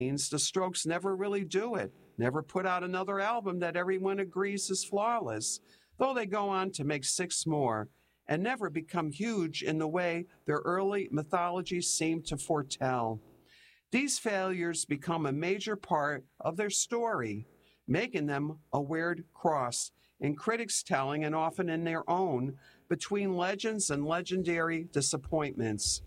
The Strokes never really do it, never put out another album that everyone agrees is flawless, though they go on to make 6 more, and never become huge in the way their early mythologies seemed to foretell. These failures become a major part of their story, making them a weird cross, in critics' telling and often in their own, between legends and legendary disappointments.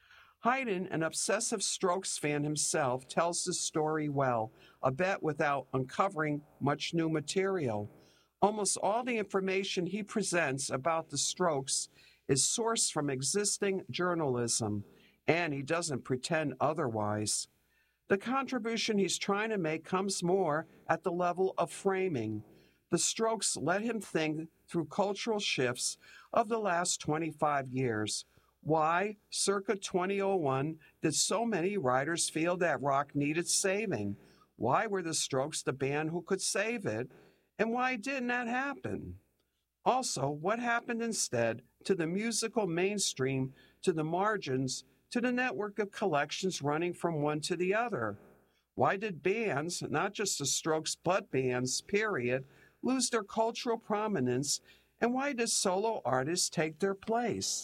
Haydn, an obsessive Strokes fan himself, tells this story well, a bit without uncovering much new material. Almost all the information he presents about the Strokes is sourced from existing journalism, and he doesn't pretend otherwise. The contribution he's trying to make comes more at the level of framing. The Strokes let him think through cultural shifts of the last 25 years. Why, circa 2001, did so many writers feel that rock needed saving? Why were the Strokes the band who could save it? And why didn't that happen? Also, what happened instead to the musical mainstream, to the margins, to the network of collections running from one to the other? Why did bands, not just the Strokes but bands, period, lose their cultural prominence, and why did solo artists take their place?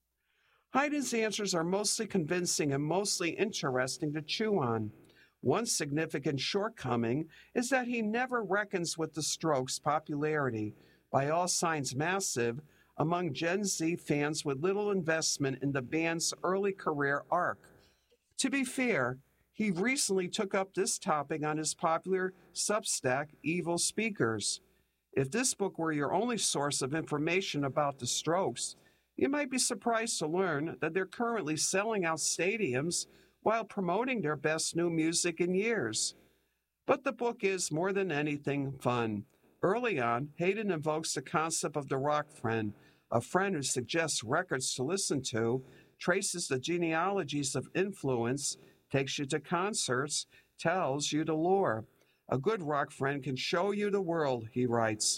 Haydn's answers are mostly convincing and mostly interesting to chew on. One significant shortcoming is that he never reckons with the Strokes' popularity, by all signs massive, among Gen Z fans with little investment in the band's early career arc. To be fair, he recently took up this topic on his popular Substack, Evil Speakers. If this book were your only source of information about the Strokes, you might be surprised to learn that they're currently selling out stadiums while promoting their best new music in years. But the book is, more than anything, fun. Early on, Haydn invokes the concept of the rock friend, a friend who suggests records to listen to, traces the genealogies of influence, takes you to concerts, tells you the lore. A good rock friend can show you the world, he writes.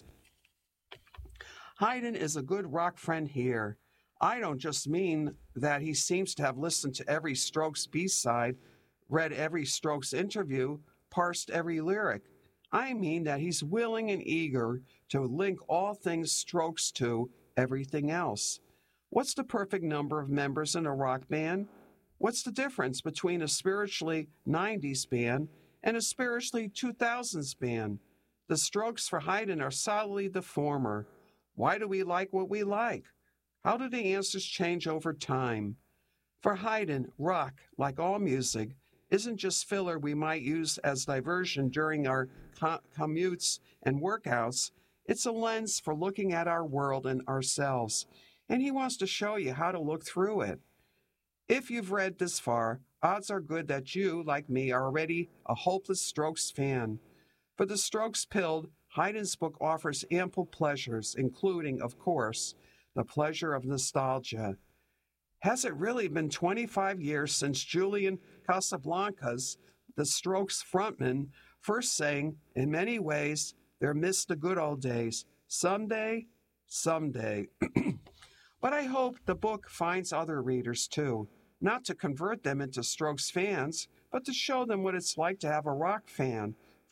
Haydn is a good rock friend here. I don't just mean that he seems to have listened to every Strokes B-side, read every Strokes interview, parsed every lyric. I mean that he's willing and eager to link all things Strokes to everything else. What's the perfect number of members in a rock band? What's the difference between a spiritually 90s band and a spiritually 2000s band? The Strokes for Haydn are solidly the former. Why do we like what we like? How do the answers change over time? For Haydn, rock, like all music, isn't just filler we might use as diversion during our commutes and workouts. It's a lens for looking at our world and ourselves, and he wants to show you how to look through it. If you've read this far, odds are good that you, like me, are already a hopeless Strokes fan. For the Strokes pilled, Haydn's book offers ample pleasures, including, of course, the pleasure of nostalgia. Has it really been 25 years since Julian Casablancas, the Strokes frontman, first sang, in many ways, they're missed the good old days. Someday, someday. But I hope the book finds other readers too, not to convert them into Strokes fans, but to show them what it's like to have a rock friend.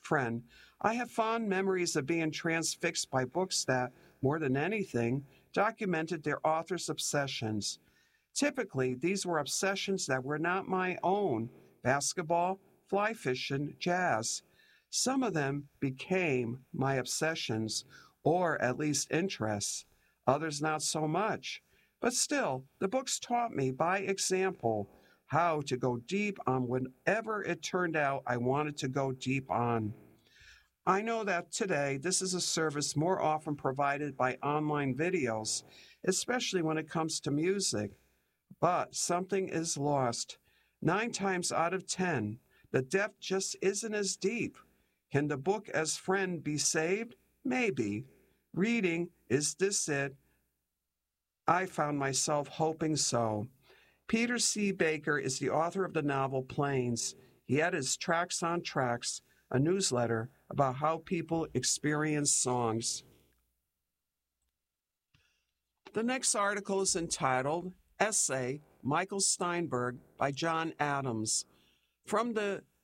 I have fond memories of being transfixed by books that, more than anything, documented their authors' obsessions. Typically, these were obsessions that were not my own: basketball, fly fishing, jazz. Some of them became my obsessions, or at least interests. Others not so much. But still, the books taught me by example how to go deep on whatever it turned out I wanted to go deep on. I know that today this is a service more often provided by online videos, especially when it comes to music. But something is lost. 9 times out of 10, the depth just isn't as deep. Can the book as friend be saved? Maybe. Reading, is this it? I found myself hoping so. Peter C. Baker is the author of the novel Planes. He had his Tracks on Tracks, a newsletter about how people experience songs. The next article is entitled Essay, Michael Steinberg by John Adams. From the